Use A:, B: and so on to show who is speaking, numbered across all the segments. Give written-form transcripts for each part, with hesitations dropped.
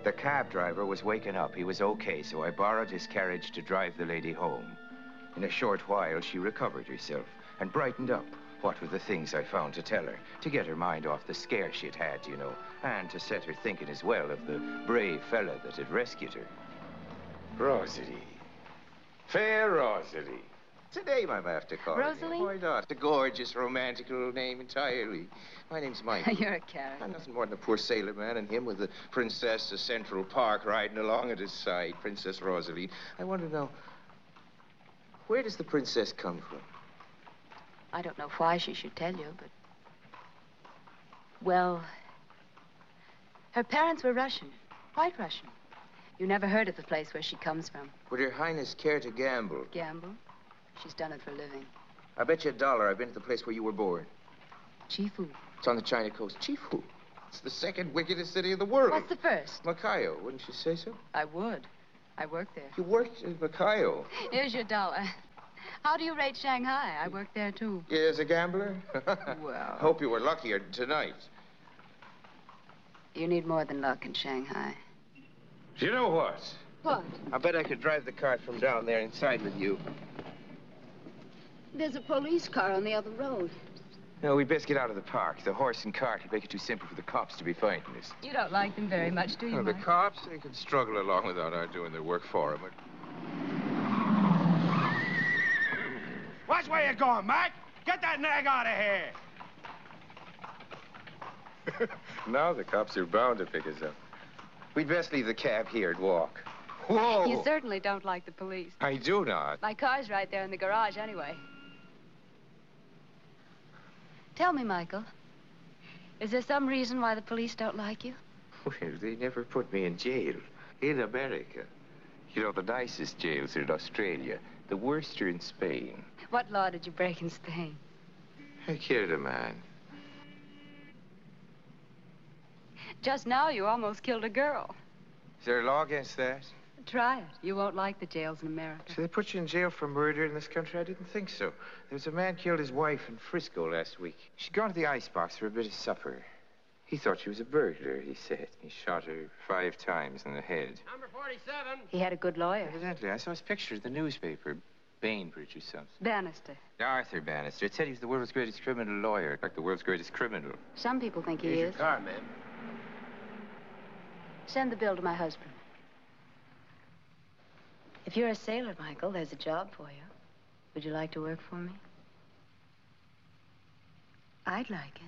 A: The cab driver was waking up. He was okay, so I borrowed his carriage to drive the lady home. In a short while, she recovered herself and brightened up. What were the things I found to tell her? To get her mind off the scare she'd had, you know, and to set her thinking as well of the brave fella that had rescued her.
B: Rosalie. Fair Rosalie. It's a name I'm after calling
C: Rosalie?
B: you. Why not? It's a gorgeous, romantic little name entirely. My name's Michael.
C: You're a carrot.
B: I'm nothing more than a poor sailor man, and him with the princess of Central Park riding along at his side, Princess Rosalie. I want to know, where does the princess come from?
C: I don't know why she should tell you, but... Well, her parents were Russian, white Russian. You never heard of the place where she comes from.
B: Would Your Highness care to gamble?
C: Gamble? She's done it for a living.
B: I bet you $1 I've been to the place where you were born.
C: Chifu.
B: It's on the China coast. Chifu. It's the second wickedest city in the world.
C: What's the first?
B: Macao, wouldn't you say so?
C: I would. I work there.
B: You worked in Macao?
C: Here's your $1. How do you rate Shanghai? I work there, too.
B: Yeah, as a gambler?
C: Well...
B: Hope you were luckier tonight.
C: You need more than luck in Shanghai.
B: You know what?
C: What?
B: I bet I could drive the cart from down there inside with you.
C: There's a police car on the other road.
A: No, we'd best get out of the park. The horse and cart would make it too simple for the cops to be finding us.
C: You don't like them very much, do you,
B: The
C: Mike?
B: cops, they can struggle along without our doing their work for them.
D: Watch where you're going, Mike. Get that nag out of here.
B: Now the cops are bound to pick us up. We'd best leave the cab here and walk. Whoa!
C: You certainly don't like the police.
B: I do not.
C: My car's right there in the garage anyway. Tell me, Michael, is there some reason why the police don't like you?
A: Well, they never put me in jail. In America. You know, the nicest jails are in Australia. The worst are in Spain.
C: What law did you break in Spain?
A: I killed a man.
C: Just now, you almost killed a girl.
A: Is there a law against that?
C: Try it. You won't like the jails in America.
A: So they put you in jail for murder in this country? I didn't think so. There was a man killed his wife in Frisco last week. She'd gone to the icebox for a bit of supper. He thought she was a burglar, he said. He shot her 5 times in the head.
D: Number 47.
C: He had a good lawyer.
A: Evidently. I saw his picture in the newspaper. Bainbridge or something.
C: Bannister.
A: Arthur Bannister. It said he was the world's greatest criminal lawyer. Like the world's greatest criminal.
C: Some people think he
D: Here's
C: is.
D: your car, ma'am.
C: Send the bill to my husband. If you're a sailor, Michael, there's a job for you. Would you like to work for me? I'd like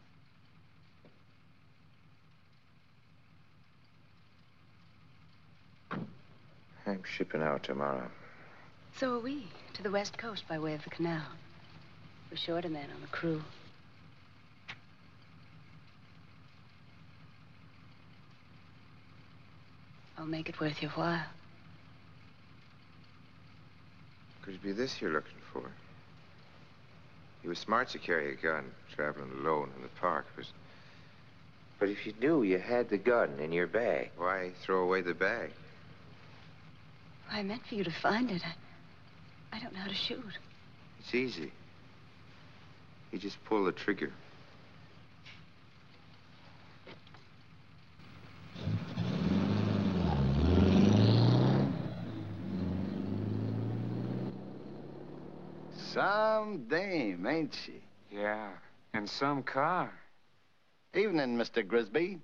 C: it.
A: I'm shipping out tomorrow.
C: So are we, to the West Coast by way of the canal. We're short a man on the crew. I'll make it worth your while.
A: Could it be this you're looking for? You were smart to carry a gun, traveling alone in the park, but if you knew you had the gun in your bag, why throw away the bag?
C: I meant for you to find it. I don't know how to shoot.
A: It's easy. You just pull the trigger.
E: Some dame, ain't she?
F: Yeah, and some car.
E: Evening, Mr. Grisby.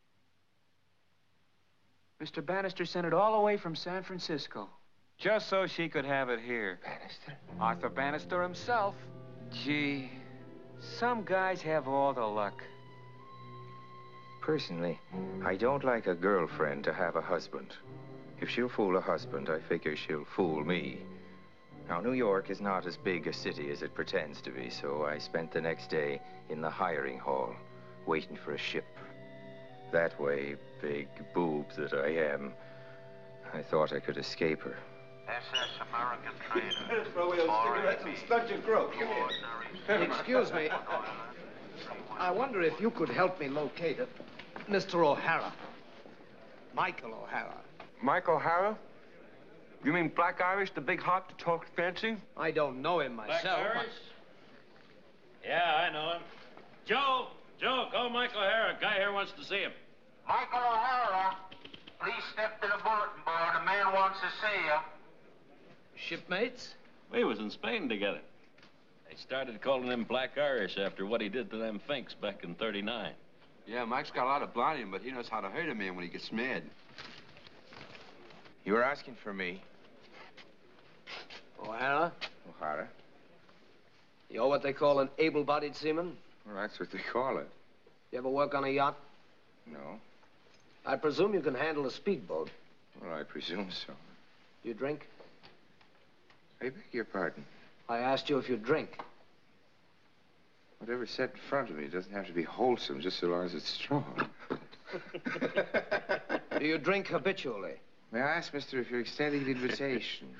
F: Mr. Bannister sent it all the way from San Francisco. Just so she could have it here.
A: Bannister?
F: Arthur Bannister himself. Gee, some guys have all the luck.
A: Personally, I don't like a girlfriend to have a husband. If she'll fool a husband, I figure she'll fool me. Now, New York is not as big a city as it pretends to be, so I spent the next day in the hiring hall, waiting for a ship. That way, big boob that I am, I thought I could escape her.
G: SS American trader.
E: Throw away those cigarettes and start your growth. Come here.
H: Excuse me. I wonder if you could help me locate it. Mr. O'Hara. Michael O'Hara.
F: Mike O'Hara? You mean Black Irish, the big hot that talks fancy?
H: I don't know him myself.
D: Black Irish? Yeah, I know him. Joe, call Mike O'Hara. A guy here wants to see him.
G: Michael O'Hara. Please step to the bulletin board. A man wants to see you.
H: Shipmates?
I: We was in Spain together. They started calling him Black Irish after what he did to them Finks back in '39.
E: Yeah, Mike's got a lot of blind in him, but he knows how to hurt a man when he gets mad.
B: You were asking for me.
H: O'Hara?
B: O'Hara?
H: You're what they call an able-bodied seaman?
B: Well, that's what they call it.
H: You ever work on a yacht?
B: No.
H: I presume you can handle a speedboat.
B: Well, I presume so.
H: You drink?
B: I beg your pardon.
H: I asked you if you drink.
B: Whatever's set in front of me doesn't have to be wholesome, just so long as it's strong.
H: Do you drink habitually?
B: May I ask, mister, if you're extending the invitation?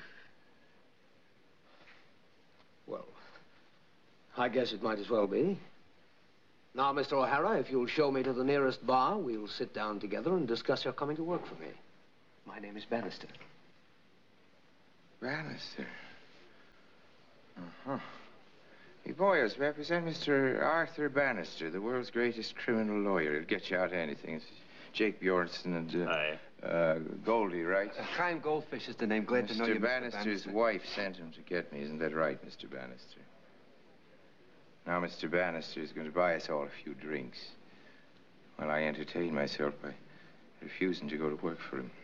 H: Well, I guess it might as well be. Now, Mr. O'Hara, if you'll show me to the nearest bar, we'll sit down together and discuss your coming to work for me. My name is Bannister.
B: Bannister? Uh-huh. Hey, boys, represent Mr. Arthur Bannister, the world's greatest criminal lawyer. He'll get you out anything. It's Jake Bjornsson and, Goldie, right?
E: Chaim Goldfish is the name. Glad to know you,
B: Mr. Bannister's wife sent him to get me. Isn't that right, Mr. Bannister? Now, Mr. Bannister is going to buy us all a few drinks while I entertain myself by refusing to go to work for him.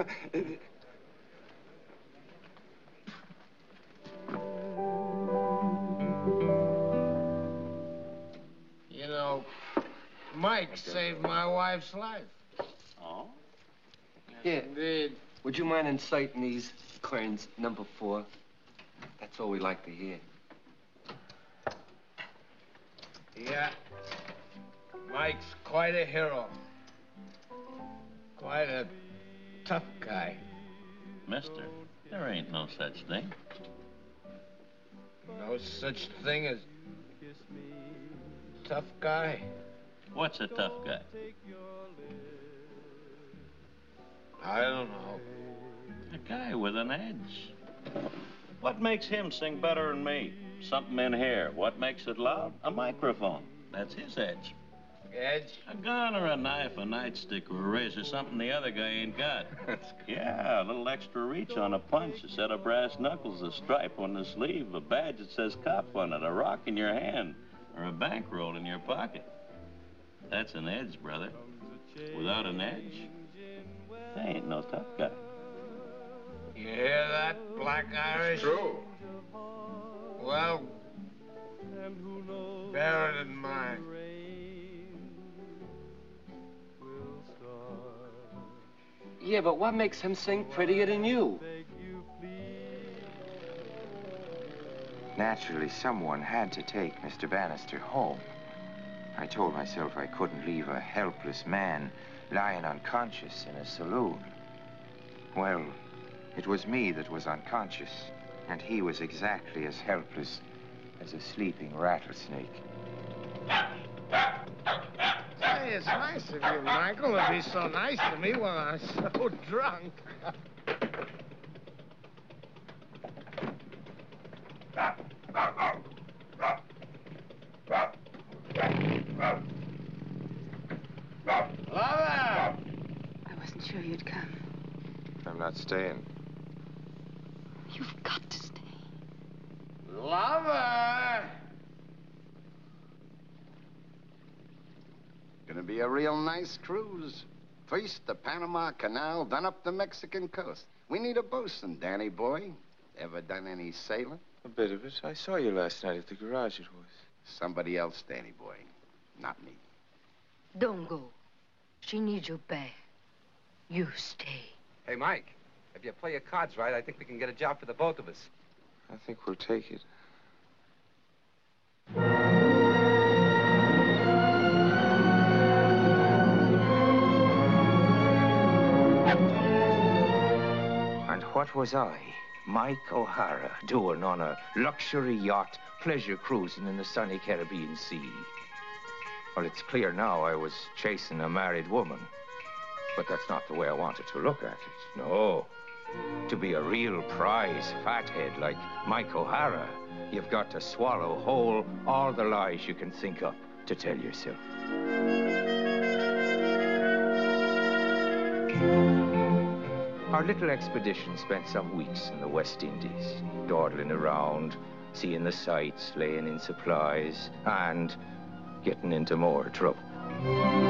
J: You know, Mike saved my wife's life.
I: Oh?
H: Here.
J: Indeed.
H: Would you mind inciting these Clarence number 4? That's all we like to hear.
J: Yeah. Mike's quite a hero. Quite a tough guy.
I: Mister, there ain't no such thing.
J: No such thing as tough guy.
I: What's a tough guy?
J: I don't know.
I: A guy with an edge. What makes him sing better than me? Something in here. What makes it loud? A microphone. That's his edge.
J: Edge?
I: A gun or a knife, a nightstick or a razor, something the other guy ain't got. Yeah, a little extra reach on a punch, a set of brass knuckles, a stripe on the sleeve, a badge that says cop on it, a rock in your hand, or a bankroll in your pocket. That's an edge, brother. Without an edge, there ain't no tough guy.
J: You hear that, Black Irish?
B: True.
J: Well, bear it in mind.
H: Yeah, but what makes him sing prettier than you?
B: Naturally, someone had to take Mr. Bannister home. I told myself I couldn't leave a helpless man lying unconscious in a saloon. Well, it was me that was unconscious, and he was exactly as helpless as a sleeping rattlesnake.
J: Hey, it's nice of you, Michael, to be so nice to me when I'm so drunk. Lover!
C: I wasn't sure you'd come.
B: I'm not staying.
C: You've got to stay.
J: Lover!
K: Gonna be a real nice cruise. First the Panama Canal, then up the Mexican coast. We need a bosun, Danny boy. Ever done any sailing?
B: A bit of it. I saw you last night at the garage, it was.
K: Somebody else, Danny boy. Not me.
C: Don't go. She needs you back. You stay.
E: Hey, Mike, if you play your cards right, I think we can get a job for the both of us.
B: I think we'll take it. And what was I, Mike O'Hara, doing on a luxury yacht, pleasure cruising in the sunny Caribbean Sea? Well, it's clear now I was chasing a married woman. But that's not the way I wanted to look at it. No. To be a real prize fathead like Mike O'Hara, you've got to swallow whole all the lies you can think up to tell yourself. Our little expedition spent some weeks in the West Indies, dawdling around, seeing the sights, laying in supplies, and getting into more trouble.